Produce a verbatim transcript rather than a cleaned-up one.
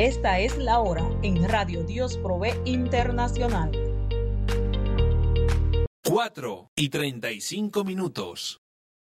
Esta es la hora en Radio Dios Provee Internacional. cuatro y treinta y cinco minutos.